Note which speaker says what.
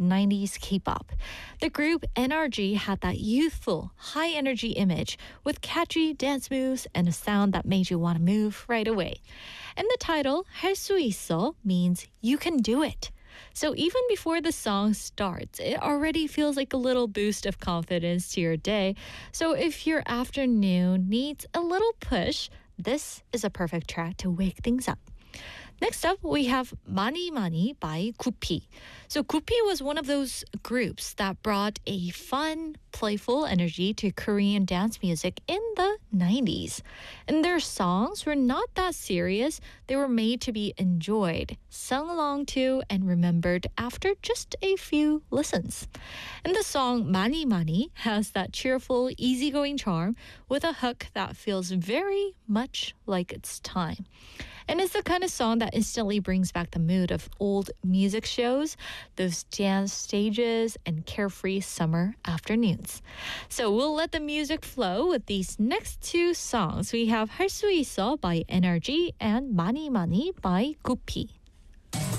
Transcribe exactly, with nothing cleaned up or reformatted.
Speaker 1: nineties K-pop. The group N R G had that youthful, high-energy image with catchy dance moves and a sound that made you want to move right away. And the title, 할 수 있어, means you can do it. So even before the song starts, it already feels like a little boost of confidence to your day. So if your afternoon needs a little push, this is a perfect track to wake things up. Next up, we have Mani Mani by Gupi. So Gupi was one of those groups that brought a fun, playful energy to Korean dance music in the nineties. And their songs were not that serious. They were made to be enjoyed, sung along to, and remembered after just a few listens. And the song Mani Mani has that cheerful, easygoing charm with a hook that feels very much like its time. And it's the kind of song that instantly brings back the mood of old music shows, those dance stages, and carefree summer afternoons. So we'll let the music flow with these next two songs. We have 할 수 있어 by N R G and Mani Mani by Gupi.